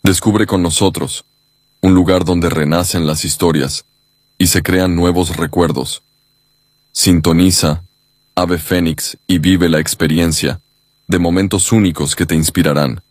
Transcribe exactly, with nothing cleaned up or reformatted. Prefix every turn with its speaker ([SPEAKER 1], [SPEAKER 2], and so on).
[SPEAKER 1] Descubre con nosotros un lugar donde renacen las historias y se crean nuevos recuerdos. Sintoniza Ave Fénix y vive la experiencia de momentos únicos que te inspirarán.